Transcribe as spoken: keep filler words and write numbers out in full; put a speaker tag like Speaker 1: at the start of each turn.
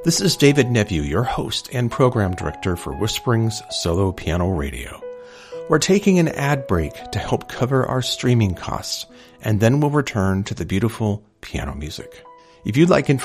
Speaker 1: This is David Nevue, your host and program director for Whispering's Solo Piano Radio. We're taking an ad break to help cover our streaming costs, and then we'll return to the beautiful piano music. If you'd like information